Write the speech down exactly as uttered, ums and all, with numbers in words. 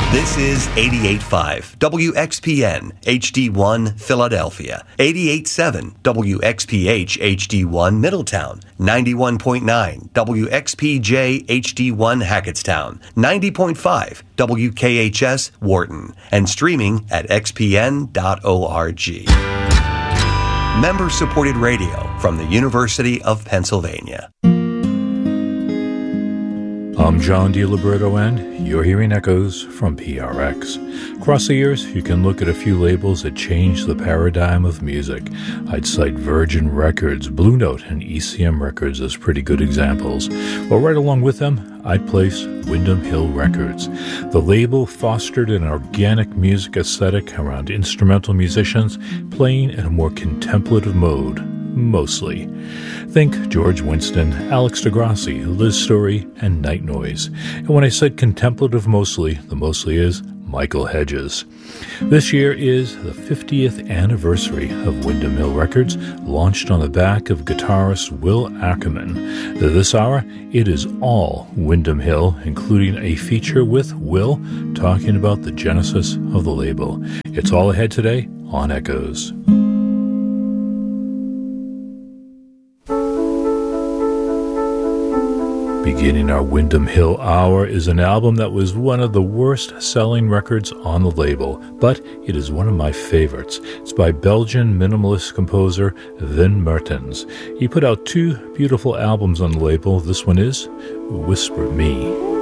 This is eighty-eight point five W X P N H D one Philadelphia, eighty-eight point seven W X P H H D one Middletown, ninety-one point nine W X P J H D one Hackettstown, ninety point five W K H S Wharton, and streaming at x p n dot org. Member-supported radio from the University of Pennsylvania. I'm John DiLiberto, and you're hearing Echoes from P R X. Across the years, you can look at a few labels that changed the paradigm of music. I'd cite Virgin Records, Blue Note, and E C M Records as pretty good examples. Well, right along with them, I'd place Windham Hill Records. The label fostered an organic music aesthetic around instrumental musicians playing in a more contemplative mode. Mostly. Think George Winston, Alex DeGrassi, Liz Story, and Night Noise. And when I said contemplative mostly, the mostly is Michael Hedges. This year is the fiftieth anniversary of Windham Hill Records, launched on the back of guitarist Will Ackerman. This hour, it is all Windham Hill, including a feature with Will talking about the genesis of the label. It's all ahead today on Echoes. Beginning our Windham Hill Hour is an album that was one of the worst-selling records on the label, but it is one of my favorites. It's by Belgian minimalist composer Wim Mertens. He put out two beautiful albums on the label. This one is Whisper Me.